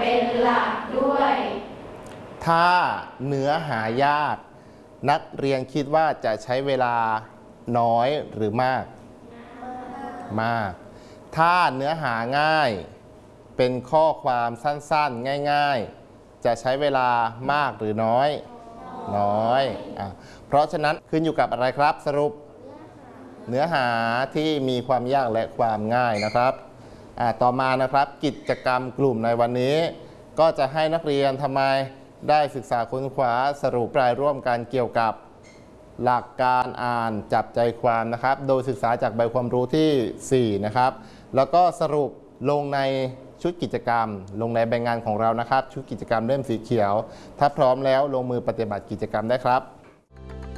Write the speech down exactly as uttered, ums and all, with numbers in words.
เป็นหลักด้วยถ้าเนื้อหายากนักเรียนคิดว่าจะใช้เวลาน้อยหรือมากมากถ้าเนื้อหาง่ายเป็นข้อความสั้นๆง่ายๆจะใช้เวลามากหรือน้อยน้อยอ่ะเพราะฉะนั้นขึ้นอยู่กับอะไรครับสรุปเนื้อหาที่มีความยากและความง่ายนะครับอ่ะต่อมานะครับกิจกรรมกลุ่มในวันนี้ก็จะให้นักเรียนทำไมได้ศึกษาค้นคว้าสรุปรายร่วมกันเกี่ยวกับหลักการอ่านจับใจความนะครับโดยศึกษาจากใบความรู้ที่สี่นะครับแล้วก็สรุปลงในชุดกิจกรรมลงในใบงานของเรานะครับชุดกิจกรรมเล่มสีเขียวถ้าพร้อมแล้วลงมือปฏิบัติกิจกรรมได้ครับ